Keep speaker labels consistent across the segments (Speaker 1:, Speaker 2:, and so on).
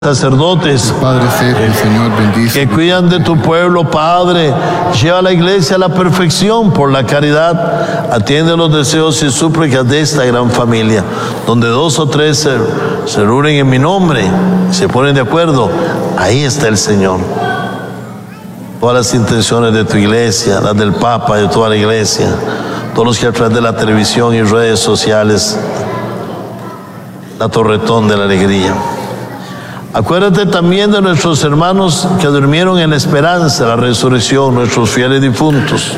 Speaker 1: sacerdotes
Speaker 2: Padre el Señor bendice
Speaker 1: que cuidan de tu pueblo, Padre. Lleva a la iglesia a la perfección por la caridad. Atiende los deseos y súplicas de esta gran familia, donde 2 o 3 se reúnen en mi nombre, se ponen de acuerdo. Ahí está el Señor. Todas las intenciones de tu iglesia, las del Papa, de toda la iglesia, todos los que a través de la televisión y redes sociales, la torretón de la alegría. Acuérdate también de nuestros hermanos que durmieron en la esperanza, la resurrección, nuestros fieles difuntos.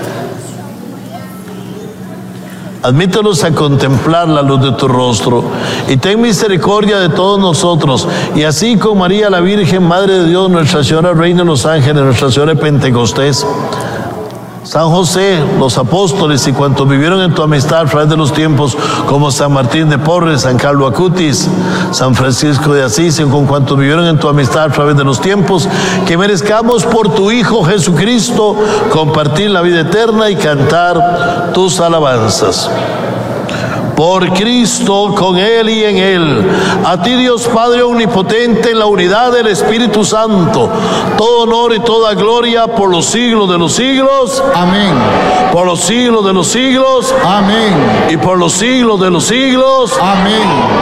Speaker 1: Admítelos a contemplar la luz de tu rostro y ten misericordia de todos nosotros. Y así con María la Virgen, Madre de Dios, Nuestra Señora, Reina de los Ángeles, Nuestra Señora de Pentecostés, San José, los apóstoles y cuantos vivieron en tu amistad a través de los tiempos, como San Martín de Porres, San Carlo Acutis, San Francisco de Asís, y con cuantos vivieron en tu amistad a través de los tiempos, que merezcamos por tu Hijo Jesucristo compartir la vida eterna y cantar tus alabanzas. Por Cristo, con Él y en Él, a ti Dios Padre Omnipotente, en la unidad del Espíritu Santo, todo honor y toda gloria por los siglos de los siglos.
Speaker 2: Amén.
Speaker 1: Por los siglos de los siglos.
Speaker 2: Amén.
Speaker 1: Y por los siglos de los siglos.
Speaker 2: Amén.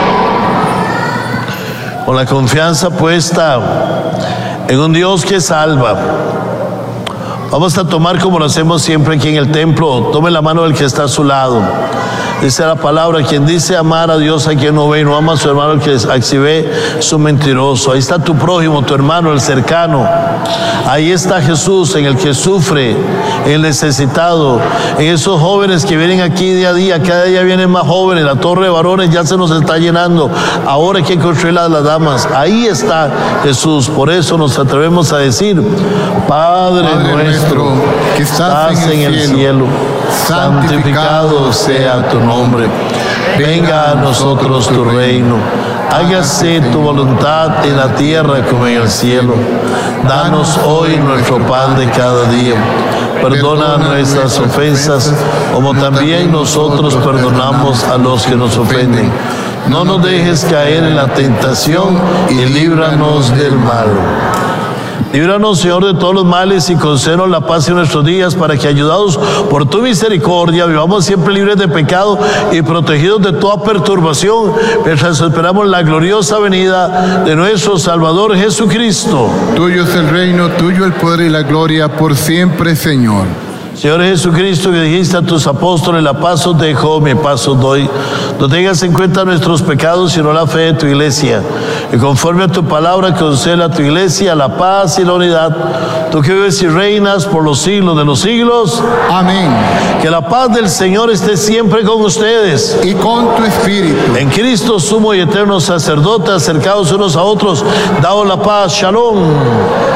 Speaker 1: Con la confianza puesta en un Dios que salva, vamos a tomar, como lo hacemos siempre aquí en el templo, tome la mano del que está a su lado. Dice la palabra: quien dice amar a Dios a quien no ve y no ama a su hermano, el que exhibe, es un mentiroso. Ahí está tu prójimo, tu hermano, el cercano. Ahí está Jesús, en el que sufre, en el necesitado, en esos jóvenes que vienen aquí día a día. Cada día vienen más jóvenes, la torre de varones ya se nos está llenando. Ahora hay que construir las damas. Ahí está Jesús. Por eso nos atrevemos a decir: Padre nuestro que estás en el cielo, santificado sea tu nombre. Venga a nosotros tu reino. Hágase tu voluntad en la tierra como en el cielo. Danos hoy nuestro pan de cada día. Perdona nuestras ofensas, como también nosotros perdonamos a los que nos ofenden. No nos dejes caer en la tentación y líbranos del mal. Líbranos, Señor, de todos los males y concédenos la paz en nuestros días, para que, ayudados por tu misericordia, vivamos siempre libres de pecado y protegidos de toda perturbación, mientras esperamos la gloriosa venida de nuestro Salvador Jesucristo.
Speaker 2: Tuyo es el reino, tuyo el poder y la gloria por siempre, Señor.
Speaker 1: Señor Jesucristo, que dijiste a tus apóstoles: la paz os dejo, mi paz os doy. No tengas en cuenta nuestros pecados, sino la fe de tu iglesia. Y conforme a tu palabra, concede a tu iglesia la paz y la unidad. Tú que vives y reinas por los siglos de los siglos.
Speaker 2: Amén.
Speaker 1: Que la paz del Señor esté siempre con ustedes.
Speaker 2: Y con tu espíritu.
Speaker 1: En Cristo, sumo y eterno sacerdote, acercados unos a otros, daos la paz. Shalom.